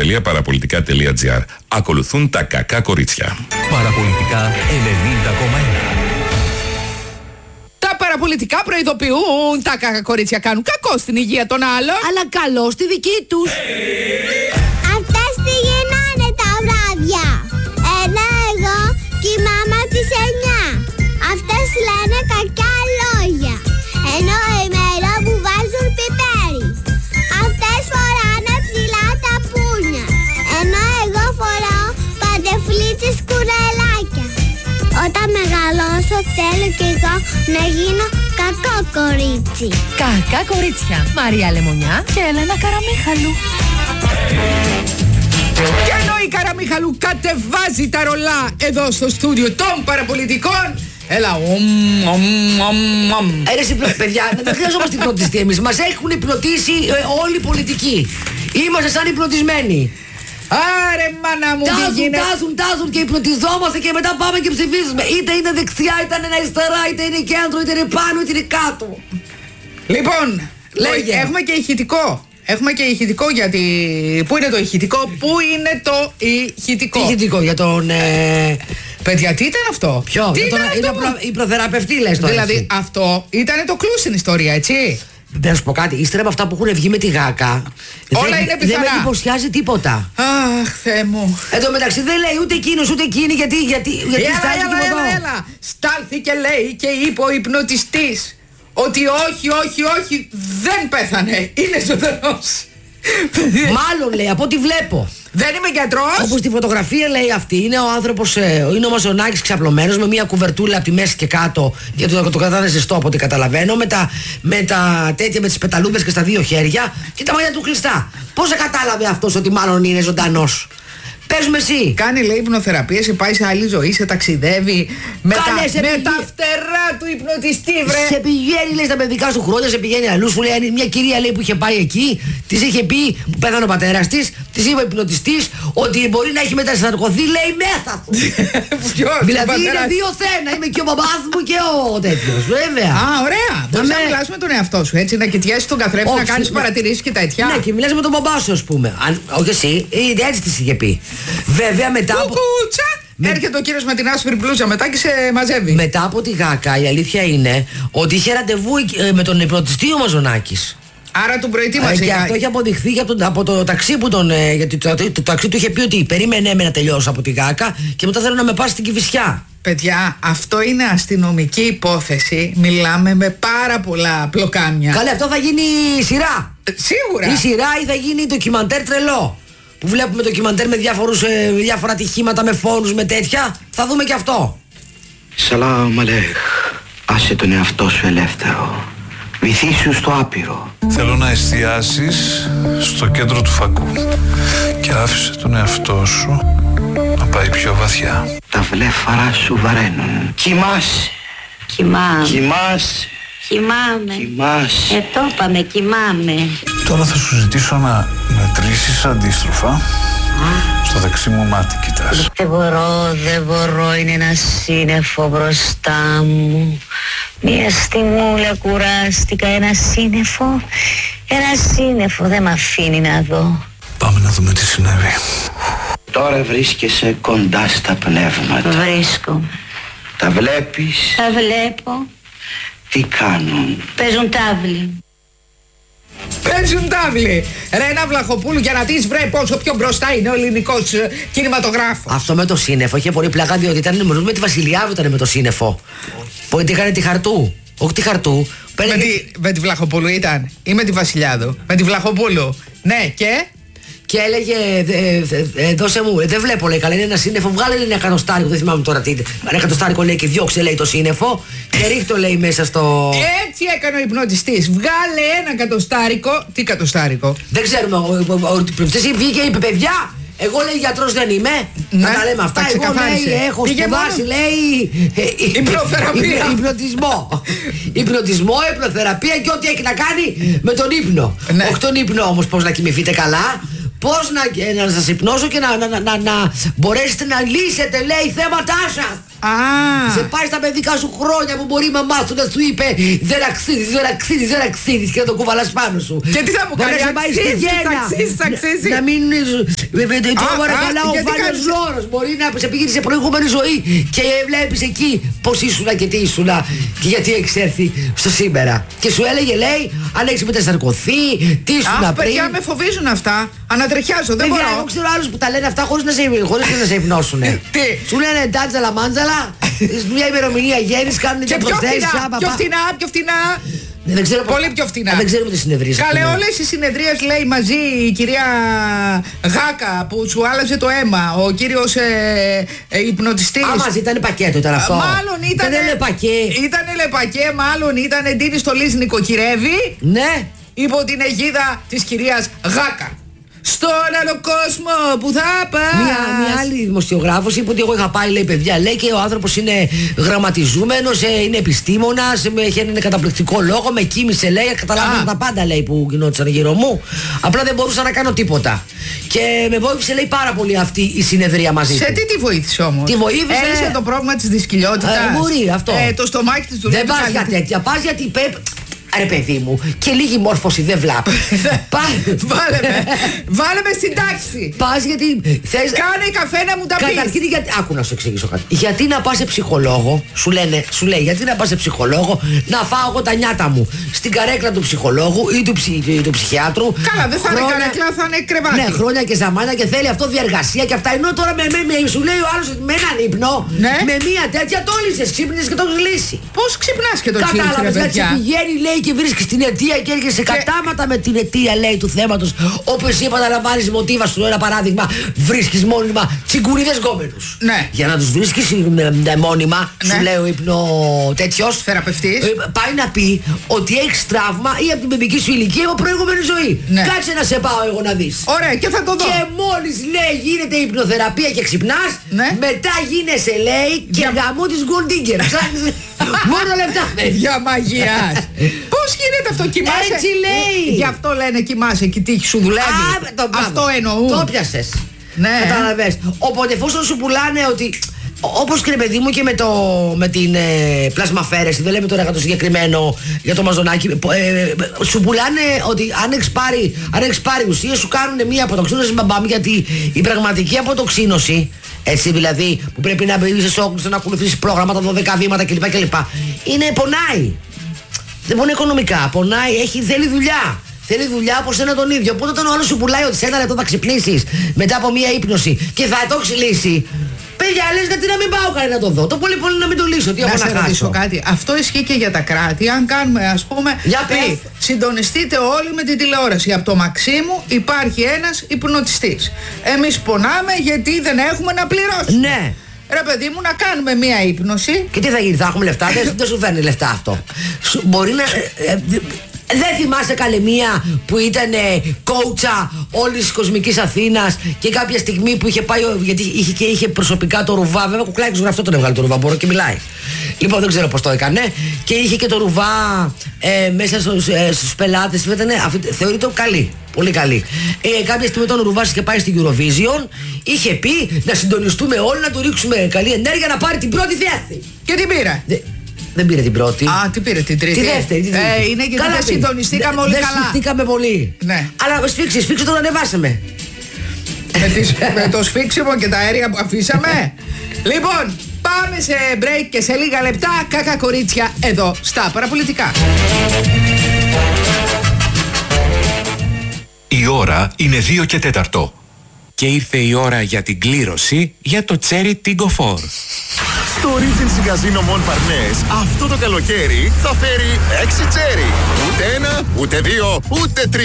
www.parapολιτικά.gr. Ακολουθούν τα κακά κορίτσια. Παραπολιτικά 90,1. Τα παραπολιτικά προειδοποιούν. Τα κακά κορίτσια κάνουν κακό στην υγεία των άλλων, αλλά καλό στη δική τους. Αυτές τι γίνανε τα βράδια? Εγώ κοιμάμαι από τις 9. Αυτές λένε κακιά λόγια, ενώ ημέρα που βάζουν πιπέρι. Αυτές φοράνε ψηλά τα πούνια, ενώ εγώ φοράω παντεφλίτσες κουρελάκια. Όταν μεγαλώσω θέλω κι εγώ να γίνω κακό κορίτσι. Κακά κορίτσια. Μαρία Λεμονιά και Έλενα Καραμίχαλου. Και ενώ η Καραμίχαλου κατεβάζει τα ρολά εδώ στο στούντιο των παραπολιτικών, έλα, παιδιά, δεν χρειαζόμαστε υπνοτιστή εμείς. Μας έχουν υπνοτίσει όλοι οι πολιτικοί. Είμαστε σαν υπνοτισμένοι. Άρε μάνα μου, τι γίνεται. Τάζουν και υπνοτιζόμαστε και μετά πάμε και ψηφίζουμε. Είτε είναι δεξιά, είτε είναι αριστερά, είτε είναι κέντρο, είτε είναι πάνω, είτε είναι κάτω. Λοιπόν, λέγε. Έχουμε και ηχητικό. Έχουμε και ηχητικό γιατί... Πού είναι το ηχητικό? Πού είναι το ηχητικό? Τι ηχητικό για τον... Παιδιά, τι ήταν αυτό? Ποιο? Τι για τον υπνοθεραπευτή λες τώρα? Δηλαδή εσύ. αυτό ήταν το κλου στην ιστορία, έτσι? Δεν σου πω κάτι, ύστερα με αυτά που έχουν βγει με τη Γάκα, όλα είναι πιθανά. Δεν με εντυπωσιάζει τίποτα. Αχ, Θεέ μου. Εν τω μεταξύ δεν λέει ούτε εκείνος ούτε εκείνη γιατί Έλα. Στάλθηκε, λέει, και είπε ο υπνοτιστής ότι όχι, δεν πέθανε. Είναι ζωντανός. Μάλλον λέει, από ό,τι βλέπω. Δεν είμαι γιατρός. Όπως στη φωτογραφία λέει αυτή, είναι ο άνθρωπος, είναι ο Μαζονάκης ξαπλωμένος με μια κουβερτούλα από τη μέση και κάτω, γιατί το κρατάνε ζεστό από ό,τι καταλαβαίνω, με τα τέτοια, με τις πεταλούδες και στα δύο χέρια και τα μάτια του κλειστά. Πώς κατάλαβε αυτός ότι μάλλον είναι ζωντανός? Πες με εσύ. Κάνει, λέει, υπνοθεραπεία, σε πάει σε άλλη ζωή, σε ταξιδεύει με τα φτερά του υπνοτιστή, βρε. Σε πηγαίνει, λέει, στα παιδικά σου χρόνια, σε πηγαίνει αλλού. Σου λέει μια κυρία, λέει, που είχε πάει εκεί, της είχε πει, που πέθανε ο πατέρας της, της είπε ο υπνοτιστής ότι μπορεί να έχει μετασαρκωθεί, λέει, μέσα του. Δηλαδή είναι δύο θένα. Είμαι και ο μπαμπάς μου και ο τέτοιος, βέβαια. Α, ωραία. Μπορείς να μιλάς με τον εαυτό σου, έτσι, να κοιτιέσεις τον καθρέφτη, να κάνεις παρατηρήσεις και τέτοια. Ναι, και μιλάς με τον μπαμπά σου, ας πούμε. Όχι εσύ, έτσι της είχε πει. Βέβαια μετά από... Έρχεται ο κύριος με την άσπρη μπλούζα μετά και σε μαζεύει. Μετά από τη Γάκα η αλήθεια είναι ότι είχε ραντεβού με τον υπνοτιστή ο Μαζονάκης. Άρα τον προετοίμασε. Και αυτό έχει αποδειχθεί από το ταξί που τον... γιατί το ταξί του είχε πει ότι περίμενε να τελειώσω από τη Γάκα και μετά θέλω να με πάσει στην Κηφισιά. Παιδιά, αυτό είναι αστυνομική υπόθεση. Μιλάμε με πάρα πολλά πλοκάμια. Καλέ, αυτό θα γίνει σειρά. Σίγουρα. Η σειρά ή θα γίνει ντοκιμαντέρ τρελό. Που βλέπουμε ντοκιμαντέρ με διάφορα ατυχήματα, με φόνους, με τέτοια. Θα δούμε και αυτό. Σαλάμ αλέχ. Άσε τον εαυτό σου ελεύθερο. Βυθίσου στο άπειρο. Θέλω να εστιάσεις στο κέντρο του φακού και άφησε τον εαυτό σου να πάει πιο βαθιά. Τα βλέφαρα σου βαραίνουν. Κοιμάσαι. Κοιμάσαι. Κοιμάμαι. Το είπαμε, κοιμάμαι. Τώρα θα σου ζητήσω να μετρήσεις αντίστροφα. Στο δεξί μου μάτι κοιτάς. Δεν μπορώ, είναι ένα σύννεφο μπροστά μου. Μια στιγμούλα κουράστηκα, ένα σύννεφο δεν μ' αφήνει να δω. Πάμε να δούμε τι συνέβη. Τώρα βρίσκεσαι κοντά στα πνεύματα. Βρίσκομαι. Τα βλέπεις? Τα βλέπω. Τι κάνουν? Παίζουν τάβλη. Παίζουν τάβλη. Ρένα Βλαχοπούλου, για να δεις, βρε, πόσο πιο μπροστά είναι ο ελληνικός κινηματογράφος. Αυτό με το σύννεφο είχε πολύ πλάκα, διότι ήταν με τη Βασιλιάδου, ήταν με το σύννεφο. Που είχαν τη Χαρτού. Όχι τη Χαρτού. Με τη Βλαχοπούλου ήταν. Ή με τη Βασιλιάδου? Με τη Βλαχοπούλου. Ναι, και. Και έλεγε, δώσε μου, δεν βλέπω, λέει, καλά, είναι ένα σύννεφο, βγάλε ένα εκατοστάρικο, δεν θυμάμαι τώρα τι. Ένα εκατοστάρικο, λέει, και διώξε, λέει, το σύννεφο και ρίχτω, λέει, μέσα στο... Έτσι έκανε ο υπνοτιστής. Βγάλε ένα εκατοστάρικο. Τι εκατοστάρικο? Δεν ξέρουμε, ο υπνοτιστής βγήκε, είπε, παιδιά, εγώ, λέει, γιατρός δεν είμαι. Να τα λέμε αυτά. Εγώ, λέει, έχω σπουδάσει, λέει, υπνοθεραπεία. Υπνοτισμό, υπνοθεραπεία και ό,τι έχει να κάνει με τον ύπνο. Όχι τον ύπνο όμως, πώς να κοιμηθείτε καλά. Πώς να σας υπνώσω και να μπορέσετε να λύσετε, λέει, θέματά σας. Σε πάει στα παιδικά σου χρόνια που μπορεί η μαμά σου να σου είπε δεν αξίζεις και να το κουβαλάς πάνω σου. Και τι θα μου κάνει, αξίζεις. Να μην... Τώρα καλά ο Βάνος Λόρος μπορεί να σε πήγαινε σε προηγούμενη ζωή και βλέπεις εκεί πως ήσουνα και τι ήσουνα και γιατί έχεις έρθει στο σήμερα. Και σου έλεγε, λέει, αν έχεις μετασταρκωθεί, τι ήσουνα πριν. Παιδιά, με φοβίζουν αυτά. Ανατρεχιάζω, δεν μπορώ. Εγώ ξέρω άλλους που τα λένε αυτά χωρίς να σε υπνώσουν. Σου λένε τάτζαλα μάντζαλα, μια ημερομηνία γέννης, κάνουν και προθέσεις. Πιο φτηνά. Πολύ πιο φτηνά. Δεν ξέρουμε τι συνεδρίες. Καλέ, όλες οι συνεδρίες, λέει, μαζί η κυρία Γάκα που σου άλλαζε το αίμα, ο κύριος υπνοτιστής. Μαζί ήταν πακέτο, ήταν αυτό. Μάλλον ήταν λεπακέ, μάλλον ήταν Ντίνη Στολής νοικοκυρεύει. Ναι. Υπό την αιγίδα της κυρίας Γάκα. Στον άλλο κόσμο που θα πας. Μια άλλη δημοσιογράφος είπε ότι εγώ είχα πάει, λέει, παιδιά, λέει, και ο άνθρωπος είναι γραμματιζούμενος, είναι επιστήμονας, έχει έναν καταπληκτικό λόγο, με κοίμησε, λέει, καταλάβαινα τα πάντα, λέει, που γινόντουσαν γύρω μου. Απλά δεν μπορούσα να κάνω τίποτα. Και με βοήθησε, λέει, πάρα πολύ αυτή η συνεδρία μαζί του. Σε τι βοήθησε όμως? Τι βοήθησε? Έλυσε το πρόβλημα της δυσκυλιότητας. Μπορεί αυτό. Το στομάχι της δουλεύει. Δεν πας για τέτοια, πας γιατί ρε παιδί μου, και λίγη μόρφωση δεν βλάπτει. Βάλε με στην τάξη. Πας γιατί θες. Κάνε καφέ να μου τα πεις. Καταρχήν, άκου να σου εξηγήσω κάτι. Γιατί να πας σε ψυχολόγο, σου λέει, γιατί να πας σε ψυχολόγο να φάω εγώ τα νιάτα μου στην καρέκλα του ψυχολόγου ή του ψυχιάτρου. Καλά, δεν θα είναι καρέκλα, θα είναι κρεβάτι. Ναι, χρόνια και ζαμάνια και θέλει αυτό διαργασία και αυτά. Ενώ τώρα σου λέει ο άλλος με έναν ύπνο, με μία τέτοια τόλισες, ξύπνησες και το έχεις λύσει. Πώς ξυπνάς και το ξύπνησες? Κατάλαβες, έτσι πηγαίνει, λέει, και βρίσκεις την αιτία και έρχεσαι κατάματα με την αιτία, λέει, του θέματος. Όπως εσύ επαναλαμβάνεις μοτίβα σου, ένα παράδειγμα, βρίσκεις μόνιμα τσιγκουρίδες γκόμενους. Ναι. Για να τους βρίσκεις μόνιμα, σου λέει ο ύπνο τέτοιος θεραπευτής, πάει να πει ότι έχεις τραύμα ή από την παιδική σου ηλικία ή από προηγούμενη ζωή. Ναι. Κάτσε να σε πάω εγώ να δεις. Ωραία, και θα το δω. Και μόλις, λέει, γίνεται υπνοθεραπεία και ξυπνάς, μετά γίνεσαι, λέει, και γαμώ της Gold Digger. Μόνο λεπτά. Για μαγειάς. Πώς γίνεται αυτό, κοιμάσαι? Έτσι λέει. Γι' αυτό λένε κοιμάσαι και τύχη σου δουλεύει. Αυτό εννοούν. Το πιάσες. Ναι. Καταλαβες. Οπότε εφόσον σου πουλάνε ότι, όπως και, παιδί μου, και με την πλασμαφέρεση, δεν λέμε τώρα για το συγκεκριμένο, για το μαζονάκι, σου πουλάνε ότι αν έχεις πάρει ουσίες, σου κάνουν μία αποτοξίνωση μπαμπάμ, γιατί η πραγματική αποτοξίνωση, έτσι δηλαδή, που πρέπει να μπει σε όκληση, να ακολουθήσεις πρόγραμμα, τα 12 βήματα κλπ. Είναι πονάει. Δεν πονάει οικονομικά, πονάει, θέλει δουλειά. Θέλει δουλειά από σένα τον ίδιο. Οπότε όταν ο άλλος σου πουλάει ότι σε ένα λεπτό θα ξυπνήσεις μετά από μία ύπνωση και θα το έχεις λύσει, παιδιά, λες, γιατί να μην πάω καλή να το δω. Το πολύ πολύ να μην το λύσω. Τι έχω να χάσω. Κάτι. Αυτό ισχύει και για τα κράτη. Αν κάνουμε, ας πούμε, συντονιστείτε όλοι με την τηλεόραση. Από το Μαξίμου υπάρχει ένας υπνοτιστής. Εμείς πονάμε γιατί δεν έχουμε να πληρώσουμε. Ναι. Ρε παιδί μου, να κάνουμε μία ύπνωση. Και τι θα γίνει, θα έχουμε λεφτά? Δεν σου φέρνει λεφτά αυτό. Μπορεί να. Δεν θυμάσαι, καλέ, μία που ήταν κόουτσα όλης της κοσμικής Αθήνας και κάποια στιγμή που είχε πάει, γιατί είχε προσωπικά το Ρουβά, βέβαια κουκλάκι αυτό τον έβγαλε το Ρουβά, μπορώ και μιλάει. Λοιπόν, δεν ξέρω πώς το έκανε. Και είχε και το Ρουβά μέσα στους πελάτες. Θεωρείται καλή, πολύ καλή. Κάποια στιγμή τον Ρουβάς είχε πάει στην Eurovision, είχε πει να συντονιστούμε όλοι, να του ρίξουμε καλή ενέργεια να πάρει την πρώτη θέση. Και την πήρα. Δεν πήρε την πρώτη. Α, τι πήρε την τρίτη? Τη δεύτερη. Είναι γιατί δεν συντονιστήκαμε όλοι καλά. Δεν συντονιστήκαμε πολύ. Ναι. Αλλά σφίξε το ανεβάσαμε. Με το σφίξιμο και τα αέρια που αφήσαμε. Λοιπόν, πάμε σε break και σε λίγα λεπτά Κακά Κορίτσια εδώ στα Παραπολιτικά. Η ώρα είναι 2 και 4. Και ήρθε η ώρα για την κλήρωση για το Cherry Tiggo 4. Στο Regency Casino Mon Parnes αυτό το καλοκαίρι θα φέρει 6 τσέρι. Ούτε ένα, ούτε δύο, ούτε τρία.